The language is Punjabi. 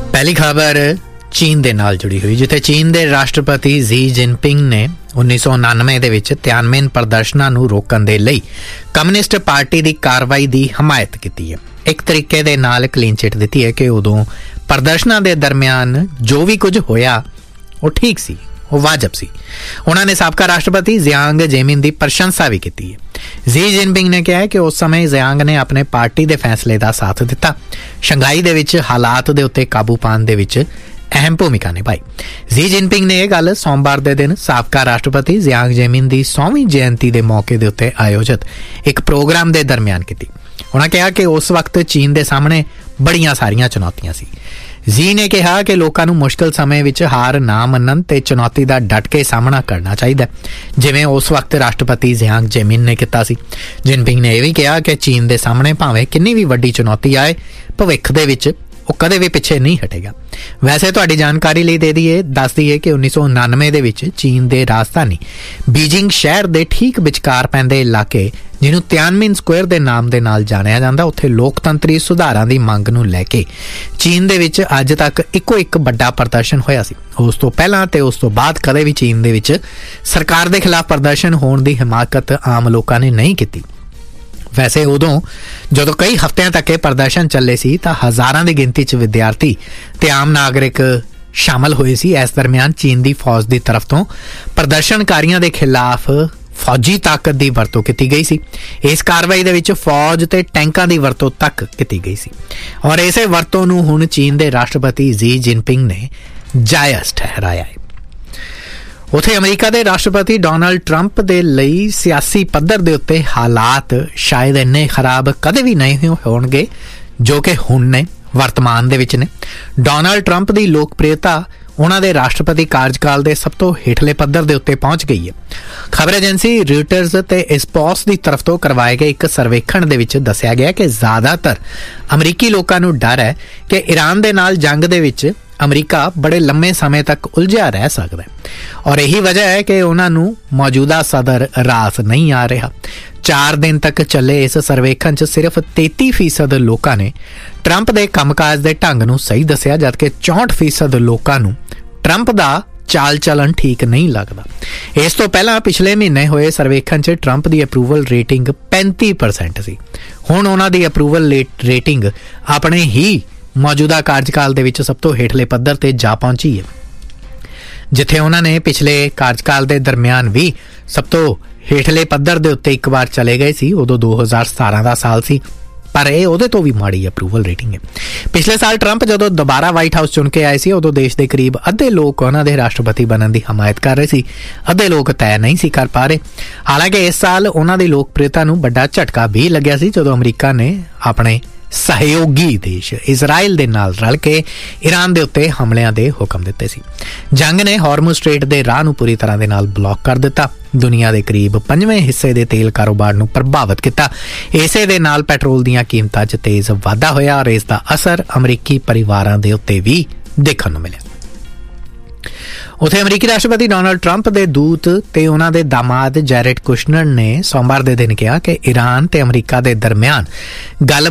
ਪਹਿਲੀ ਖਬਰ ਚੀਨ ਦੇ ਨਾਲ ਜੁੜੀ ਹੋਈ, ਜਿੱਥੇ ਚੀਨ ਦੇ ਰਾਸ਼ਟਰਪਤੀ ਜ਼ੀ ਜਿਨਪਿੰਗ ਨੇ 1999 ਦੇ ਵਿੱਚ ਤਿਆਨਮੇਨ ਪ੍ਰਦਰਸ਼ਨਾਂ ਨੂੰ ਰੋਕਣ ਦੇ ਲਈ ਕਮਿਊਨਿਸਟ ਪਾਰਟੀ ਦੀ ਕਾਰਵਾਈ ਦੀ ਹਮਾਇਤ ਕੀਤੀ ਹੈ। ਇੱਕ ਤਰੀਕੇ ਦੇ ਨਾਲ ਕਲੀਨ ਚਿੱਟ ਦਿੱਤੀ ਹੈ ਕਿ ਉਦੋਂ ਪ੍ਰਦਰਸ਼ਨਾਂ ਦੇ ਦਰਮਿਆਨ ਜੋ ਵੀ ਕੁਝ ਹੋਇਆ ਉਹ ਠੀਕ ਸੀ, ਉਹ ਵਾਜਬ ਸੀ। ਉਹਨਾਂ ਨੇ ਸਾਬਕਾ ਰਾਸ਼ਟਰਪਤੀ ਜ਼ਿयांग जेमिन ਦੀ ਪ੍ਰਸ਼ੰਸਾ ਵੀ ਕੀਤੀ ਹੈ। ਜ਼ੀ ਜਿਨਪਿੰਗ ਨੇ ਕਿਹਾ ਕਿ ਉਸ ਸਮੇਂ ਜ਼ਿयांग ਨੇ ਆਪਣੇ ਪਾਰਟੀ ਦੇ ਫੈਸਲੇ ਦਾ ਸਾਥ ਦਿੱਤਾ, ਸ਼ੰਘਾਈ ਦੇ ਵਿੱਚ ਹਾਲਾਤ ਦੇ ਉੱਤੇ ਕਾਬੂ ਪਾਉਣ ਦੇ ਵਿੱਚ ਅਹਿਮ ਭੂਮਿਕਾ ਨਿਭਾਈ। ਜ਼ੀ ਜਿਨਪਿੰਗ ਨੇ ਇਹ ਗੱਲ ਸੋਮਵਾਰ ਦੇ ਦਿਨ ਸਾਬਕਾ ਰਾਸ਼ਟਰਪਤੀ ਜ਼ਿयांग जेमिन ਦੀ 100ਵੀਂ ਜਯੰਤੀ ਦੇ ਮੌਕੇ ਦੇ ਉੱਤੇ ਆਯੋਜਿਤ ਇੱਕ ਪ੍ਰੋਗਰਾਮ ਦੇ ਦਰਮਿਆਨ ਕੀਤੀ। ਉਹਨਾਂ ਕਿਹਾ ਕਿ ਉਸ ਵਕਤ ਚੀਨ ਦੇ ਸਾਹਮਣੇ ਬੜੀਆਂ ਸਾਰੀਆਂ ਚੁਣੌਤੀਆਂ ਸੀ। ਜ਼ੀ ਨੇ ਕਿਹਾ ਕਿ ਲੋਕਾਂ ਨੂੰ ਮੁਸ਼ਕਿਲ ਸਮੇਂ ਵਿੱਚ ਹਾਰ ਨਾ ਮੰਨਣ ਤੇ ਚੁਣੌਤੀ ਦਾ ਡਟ ਕੇ ਸਾਹਮਣਾ ਕਰਨਾ ਚਾਹੀਦਾ, ਜਿਵੇਂ ਉਸ ਵਕਤ ਰਾਸ਼ਟਰਪਤੀ ਜ਼ਿयांग जेमिन ਨੇ ਕੀਤਾ ਸੀ। ਜਿਨਪਿੰਗ ਨੇ ਇਹ ਵੀ ਕਿਹਾ ਕਿ ਚੀਨ ਦੇ ਸਾਹਮਣੇ ਭਾਵੇਂ ਕਿੰਨੀ ਵੀ ਵੱਡੀ ਚੁਣੌਤੀ ਆਏ, ਭਵਿੱਖ ਦੇ ਵਿੱਚ ਉਹ ਕਦੇ ਵੀ ਪਿੱਛੇ ਨਹੀਂ ਹਟੇਗਾ। ਵੈਸੇ ਤੁਹਾਡੀ ਜਾਣਕਾਰੀ ਲਈ ਦੱਸ ਦਈਏ ਕਿ 1999 ਦੇ ਵਿੱਚ ਚੀਨ ਦੇ ਰਾਜਧਾਨੀ ਬੀਜਿੰਗ ਸ਼ਹਿਰ ਦੇ ਠੀਕ ਵਿਚਕਾਰ ਪੈਂਦੇ ਇਲਾਕੇ, ਜਿਹਨੂੰ ਤਿਆਨਮਿਨ ਸਕੁਅਰ ਦੇ ਨਾਮ ਦੇ ਨਾਲ ਜਾਣਿਆ ਜਾਂਦਾ, ਉੱਥੇ ਲੋਕਤੰਤਰੀ ਸੁਧਾਰਾਂ ਦੀ ਮੰਗ ਨੂੰ ਲੈ ਕੇ ਚੀਨ ਦੇ ਵਿੱਚ ਅੱਜ ਤੱਕ ਇੱਕੋ ਇੱਕ ਵੱਡਾ ਪ੍ਰਦਰਸ਼ਨ ਹੋਇਆ ਸੀ। ਉਸ ਤੋਂ ਪਹਿਲਾਂ ਤੇ ਉਸ ਤੋਂ ਬਾਅਦ ਕਦੇ ਵੀ ਚੀਨ ਦੇ ਵਿੱਚ ਸਰਕਾਰ ਦੇ ਖਿਲਾਫ ਪ੍ਰਦਰਸ਼ਨ ਹੋਣ ਦੀ ਹਿਮਾਕਤ ਆਮ ਲੋਕਾਂ ਨੇ ਨਹੀਂ ਕੀਤੀ। ਵੈਸੇ ਉਦੋਂ ਜਦੋਂ ਕਈ ਹਫ਼ਤਿਆਂ ਤੱਕ ਇਹ ਪ੍ਰਦਰਸ਼ਨ ਚੱਲੇ ਸੀ ਤਾਂ ਹਜ਼ਾਰਾਂ ਦੀ ਗਿਣਤੀ 'ਚ ਵਿਦਿਆਰਥੀ ਤੇ ਆਮ ਨਾਗਰਿਕ ਸ਼ਾਮਲ ਹੋਏ ਸੀ। ਇਸ ਦਰਮਿਆਨ ਚੀਨ ਦੀ ਫੌਜ ਦੀ ਤਰਫ ਤੋਂ ਪ੍ਰਦਰਸ਼ਨਕਾਰੀਆਂ ਦੇ ਖਿਲਾਫ ਫੌਜੀ ਤਾਕਤ ਦੀ ਵਰਤੋਂ ਕੀਤੀ ਗਈ ਸੀ। ਇਸ ਕਾਰਵਾਈ ਦੇ ਵਿੱਚ ਫੌਜ ਤੇ ਟੈਂਕਾਂ ਦੀ ਵਰਤੋਂ ਤੱਕ ਕੀਤੀ ਗਈ ਸੀ ਔਰ ਇਸੇ ਵਰਤੋਂ ਨੂੰ ਹੁਣ ਚੀਨ ਦੇ ਰਾਸ਼ਟਰਪਤੀ ਜ਼ੀ ਜਿਨਪਿੰਗ ਨੇ ਜਾਇਜ਼ ਠਹਿਰਾਇਆ ਹੈ। ਉੱਥੇ ਅਮਰੀਕਾ ਦੇ ਰਾਸ਼ਟਰਪਤੀ ਡੋਨਾਲਡ ਟਰੰਪ ਦੇ ਲਈ ਸਿਆਸੀ ਪੱਧਰ ਦੇ ਉੱਤੇ ਹਾਲਾਤ ਸ਼ਾਇਦ ਇੰਨੇ ਖਰਾਬ ਕਦੇ ਵੀ ਨਹੀਂ ਹੋਣਗੇ ਜੋ ਕਿ ਹੁਣ ਨੇ, ਵਰਤਮਾਨ ਦੇ ਵਿੱਚ ਨੇ। ਡੋਨਾਲਡ ਟਰੰਪ ਦੀ ਲੋਕਪ੍ਰਿਯਤਾ ਉਹਨਾਂ ਦੇ ਰਾਸ਼ਟਰਪਤੀ ਕਾਰਜਕਾਲ ਦੇ ਸਭ ਤੋਂ ਹੇਠਲੇ ਪੱਧਰ ਦੇ ਉੱਤੇ ਪਹੁੰਚ ਗਈ ਹੈ। ਖਬਰ ਏਜੰਸੀ ਰॉयटर्स ਤੇ ਇਸਪੋਸ ਦੀ ਤਰਫ ਤੋਂ ਕਰਵਾਏ ਗਏ ਇੱਕ ਸਰਵੇਖਣ ਦੇ ਵਿੱਚ ਦੱਸਿਆ ਗਿਆ ਕਿ ਜ਼ਿਆਦਾਤਰ ਅਮਰੀਕੀ ਲੋਕਾਂ ਨੂੰ ਡਰ ਹੈ ਕਿ ਈਰਾਨ ਦੇ ਨਾਲ ਜੰਗ ਦੇ ਵਿੱਚ ਅਮਰੀਕਾ ਬੜੇ ਲੰਮੇ ਸਮੇਂ ਤੱਕ ਉਲਝਿਆ ਰਹਿ ਸਕਦਾ ਹੈ ਔਰ ਇਹੀ ਵਜ੍ਹਾ ਹੈ ਕਿ ਉਹਨਾਂ ਨੂੰ ਮੌਜੂਦਾ ਸਦਰ ਰਾਸ ਨਹੀਂ ਆ ਰਿਹਾ। 4 ਦਿਨ ਤੱਕ ਚੱਲੇ ਇਸ ਸਰਵੇਖਣ 'ਚ ਸਿਰਫ 33% ਲੋਕਾਂ ਨੇ ਟਰੰਪ ਦੇ ਕੰਮਕਾਜ ਦੇ ਢੰਗ ਨੂੰ ਸਹੀ ਦੱਸਿਆ, ਜਦਕਿ 64% ਲੋਕਾਂ ਨੂੰ ਟਰੰਪ ਦਾ ਚਾਲ ਚੱਲਣ ਠੀਕ ਨਹੀਂ ਲੱਗਦਾ। ਇਸ ਤੋਂ ਪਹਿਲਾਂ ਪਿਛਲੇ ਮਹੀਨੇ ਹੋਏ ਸਰਵੇਖਣ 'ਚ ਟਰੰਪ ਦੀ ਅਪਰੂਵਲ ਰੇਟਿੰਗ 35% ਸੀ। ਹੁਣ ਉਹਨਾਂ ਦੀ ਅਪਰੂਵਲ ਰੇਟਿੰਗ ਆਪਣੇ ਹੀ ਮੌਜੂਦਾ ਕਾਰਜਕਾਲ ਦੇ ਵਿੱਚ ਸਭ ਤੋਂ ਹੇਠਲੇ ਪੱਧਰ ਤੇ ਜਾ ਪਹੁੰਚੀ ਹੈ। ਜਿੱਥੇ ਉਹਨਾਂ ਨੇ ਪਿਛਲੇ ਕਾਰਜਕਾਲ ਦੇ ਦਰਮਿਆਨ ਵੀ ਸਭ ਤੋਂ ਹੇਠਲੇ ਪੱਧਰ ਦੇ ਉੱਤੇ ਇੱਕ ਵਾਰ ਚਲੇ ਗਏ ਸੀ, ਉਦੋਂ 2017 ਦਾ ਸਾਲ ਸੀ, ਪਰ ਇਹ ਉਹਦੇ ਤੋਂ ਵੀ ਮਾੜੀ ਅਪਰੂਵਲ ਰੇਟਿੰਗ ਹੈ। ਪਿਛਲੇ ਸਾਲ ਟਰੰਪ ਜਦੋਂ ਦੁਬਾਰਾ ਵਾਈਟ ਹਾਊਸ ਚੁਣ ਕੇ ਆਏ ਸੀ, ਉਦੋਂ ਦੇਸ਼ ਦੇ ਕਰੀਬ ਅੱਧੇ ਲੋਕ ਉਹਨਾਂ ਦੇ ਰਾਸ਼ਟਰਪਤੀ ਬਣਨ ਦੀ ਹਮਾਇਤ ਕਰ ਰਹੇ ਸੀ, ਅੱਧੇ ਲੋਕ ਤੈਅ ਨਹੀਂ ਸੀ ਕਰ ਪਾ ਰਹੇ। ਹਾਲਾਂਕਿ ਇਸ ਸਾਲ ਉਹਨਾਂ ਦੀ ਲੋਕਪ੍ਰਿਯਤਾ ਨੂੰ ਵੱਡਾ ਝਟਕਾ ਵੀ ਲੱਗਿਆ ਸੀ ਜਦੋਂ ਅਮਰੀਕਾ ਨੇ ਆਪਣੇ ਸਹਿਯੋਗੀ ਦੇਸ਼ ਇਜ਼ਰਾਈਲ ਦੇ ਨਾਲ ਰਲ ਕੇ ਈਰਾਨ ਦੇ ਉੱਤੇ ਹਮਲਿਆਂ ਦੇ ਹੁਕਮ ਦਿੱਤੇ ਸੀ। ਜੰਗ ਨੇ ਹਾਰਮੁਜ਼ ਸਟ੍ਰੇਟ ਦੇ ਰਾਹ ਨੂੰ ਪੂਰੀ ਤਰ੍ਹਾਂ ਦੇ ਨਾਲ ਬਲੌਕ ਕਰ ਦਿੱਤਾ, ਦੁਨੀਆ ਦੇ ਕਰੀਬ 5ਵੇਂ ਹਿੱਸੇ ਦੇ ਤੇਲ ਕਾਰੋਬਾਰ ਨੂੰ ਪ੍ਰਭਾਵਿਤ ਕੀਤਾ। ਇਸੇ ਦੇ ਨਾਲ ਪੈਟਰੋਲ ਦੀਆਂ ਕੀਮਤਾਂ 'ਚ ਤੇਜ਼ ਵਾਧਾ ਹੋਇਆ ਔਰ ਇਸ ਦਾ ਅਸਰ ਅਮਰੀਕੀ ਪਰਿਵਾਰਾਂ ਦੇ ਉੱਤੇ ਵੀ ਦੇਖਣ ਨੂੰ ਮਿਲਿਆ। ਉੱਥੇ ਅਮਰੀਕੀ ਰਾਸ਼ਟਰਪਤੀ ਡੋਨਾਲਡ ਟਰੰਪ ਦੇ ਦੂਤ ਤੇ ਉਹਨਾਂ ਦੇ ਦਾਮਾਦ ਜੈਰੇਡ ਕੁਸ਼ਨਰ ਨੇ ਸੋਮਵਾਰ ਦੇ ਦਿਨ ਕਿਹਾ ਕਿ ਈਰਾਨ ਤੇ ਅਮਰੀਕਾ ਦੇ ਦਰਮਿਆਨ ਗੱਲ